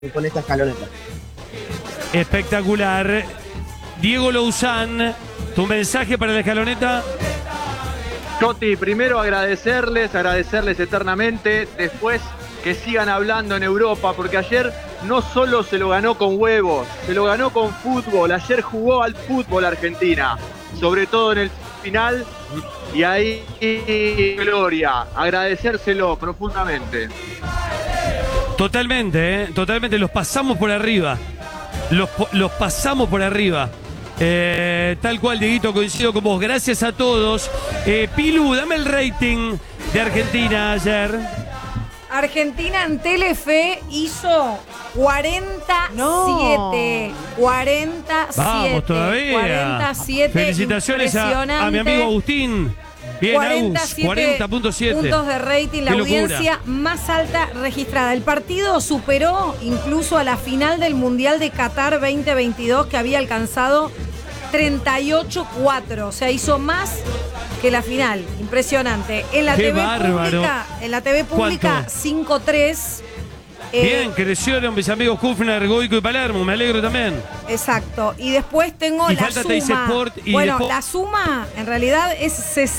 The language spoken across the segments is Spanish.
con esta escaloneta. Espectacular. Diego Louzán, tu mensaje para la escaloneta. Toti, primero agradecerles eternamente, después que sigan hablando en Europa, porque ayer no solo se lo ganó con huevos, se lo ganó con fútbol, ayer jugó al fútbol Argentina, sobre todo en el final, y ahí gloria, agradecérselo profundamente. Totalmente, totalmente, los pasamos por arriba, los pasamos por arriba. Tal cual, Dieguito, coincido con vos. Gracias a todos. Pilu, dame el rating de Argentina ayer. Argentina en Telefe hizo 47. 47. Vamos todavía. 47. Felicitaciones a mi amigo Agustín. Bien, Agus, 40.7 puntos de rating, la audiencia más alta registrada. El partido superó incluso a la final del Mundial de Qatar 2022, que había alcanzado 38-4. O sea, hizo más que la final. Impresionante. En la TV pública 5-3. Bien, crecieron mis amigos Kufner, Goico y Palermo, me alegro también. Exacto. Y después tengo y la suma. Sport y la suma en realidad es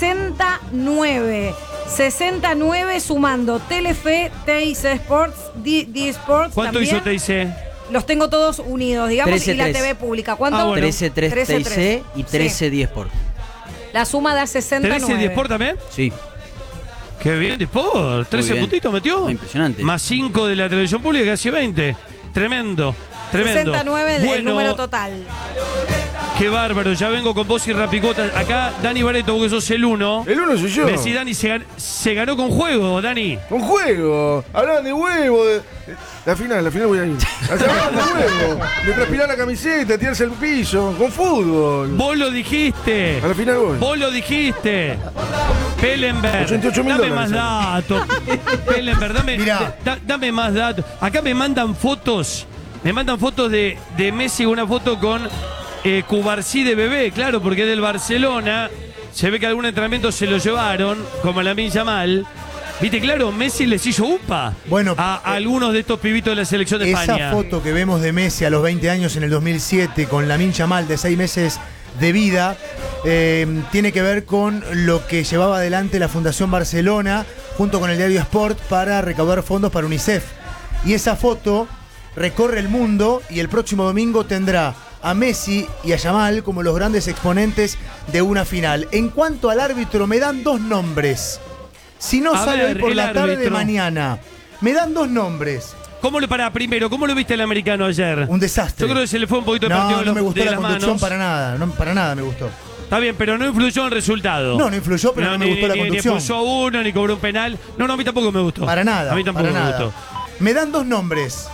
69. 69 sumando Telefe, TIC Sports, D-Sports. ¿Cuánto también. hizo TIC? Los tengo todos unidos, digamos, 13, y la TV pública. ¿Cuánto? 13-3 TIC y 13 D-Sports. La suma da 69. ¿13 D-Sport también? Sí. Qué bien, D-Sport. 13 puntitos metió. Impresionante. Más 5 de la televisión pública, casi 20. Tremendo, tremendo. 69 del número total. Qué bárbaro, ya vengo con vos y Rapicota. Acá, Dani Barreto, vos que sos el 1. El 1 soy yo. Me decís, Dani, se ganó con juego, Dani. Con juego. Hablaban de huevo. La final voy a ir. Hablaban de huevo. De transpirar la camiseta, tirarse al piso. Con fútbol. Vos lo dijiste. A la final voy. Vos lo dijiste. Pellenberg, 88.000 dame dólares. más datos. Pellenberg, dame más datos. Acá me mandan fotos. Me mandan fotos de Messi, una foto con Cubarsí de bebé, claro, porque es del Barcelona. Se ve que algún entrenamiento se lo llevaron, como Lamine Yamal. Viste, claro, Messi les hizo upa a algunos de estos pibitos de la selección de España. Esa foto que vemos de Messi a los 20 años en el 2007 con Lamine Yamal de 6 meses de vida tiene que ver con lo que llevaba adelante la Fundación Barcelona junto con el diario Sport para recaudar fondos para UNICEF. Y esa foto recorre el mundo y el próximo domingo tendrá a Messi y a Yamal como los grandes exponentes de una final. En cuanto al árbitro, me dan dos nombres. Si no sale hoy por la tarde de mañana, me dan dos nombres. ¿Cómo lo viste el americano ayer? Un desastre. Yo creo que se le fue un poquito el partido no me gustó de la las conducción manos. para nada. No, para nada me gustó. Está bien, pero no influyó en el resultado. No influyó, pero no me gustó la conducción. Ni expulsó a uno, ni cobró un penal. No, a mí tampoco me gustó. Para nada. A mí tampoco me gustó. Me dan dos nombres.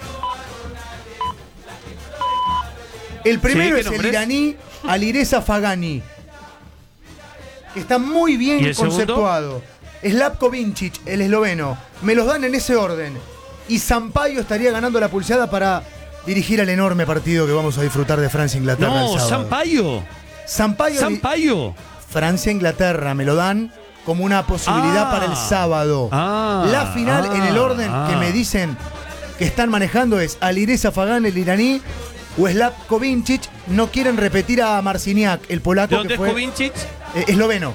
El primero es el iraní Alireza Fagani, que está muy bien conceptuado. Slavko Vincic, el esloveno. Me los dan en ese orden. Y Sampaio estaría ganando la pulseada para dirigir al enorme partido que vamos a disfrutar de Francia-Inglaterra el sábado. Sampaio. Francia-Inglaterra, me lo dan como una posibilidad para el sábado. La final en el orden que me dicen que están manejando es Alireza Fagani, el iraní, o Slavko Vincic. No quieren repetir a Marciniak, el polaco. ¿De dónde es Vincic? Esloveno.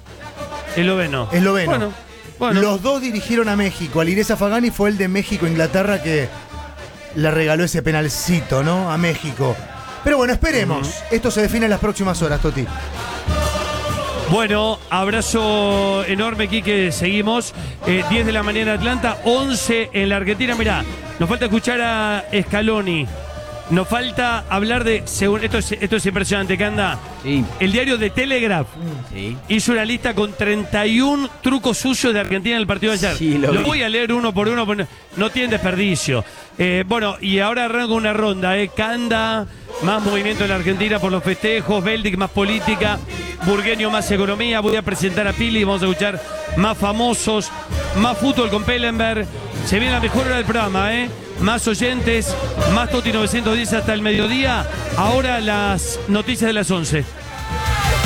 Bueno. Los dos dirigieron a México. Alireza Fagani fue el de México-Inglaterra que le regaló ese penalcito, ¿no? A México. Pero bueno, esperemos. Esto se define en las próximas horas, Toti. Bueno, abrazo enorme, Quique. Seguimos. 10 de la mañana en Atlanta, 11 en la Argentina. Mirá, nos falta escuchar a Scaloni. Nos falta hablar de... Esto es impresionante, Canda. Sí. El diario The Telegraph hizo una lista con 31 trucos sucios de Argentina en el partido de ayer. Sí, lo voy a leer uno por uno, porque no tienen desperdicio. Bueno, y ahora arranco una ronda. Canda, más movimiento en la Argentina por los festejos. Beldic, más política. Burgueño, más economía. Voy a presentar a Pili. Vamos a escuchar más famosos. Más fútbol con Pellenberg. Se viene la mejor hora del programa, Más oyentes, más Toti 910 hasta el mediodía. Ahora las noticias de las 11.